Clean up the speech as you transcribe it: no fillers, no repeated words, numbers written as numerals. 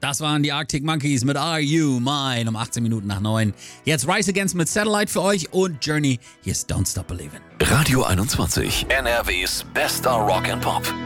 Das waren die Arctic Monkeys mit Are You Mine um 18 Minuten nach 9. Jetzt Rise Against mit Satellite für euch und Journey. Hier ist Don't Stop Believin'. Radio 21, NRWs bester Rock and Pop.